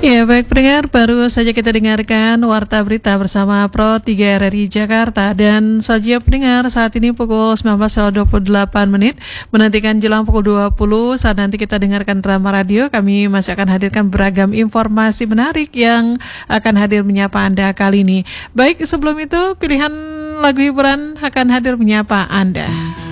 Ya, baik pendengar, baru saja kita dengarkan Warta Berita bersama Pro 3 RRI Jakarta. Dan saja pendengar, saat ini pukul 19.28 menantikan jelang pukul 20. Saat nanti kita dengarkan drama radio, kami masih akan hadirkan beragam informasi menarik yang akan hadir menyapa Anda kali ini. Baik, sebelum itu pilihan lagu hiburan akan hadir menyapa Anda.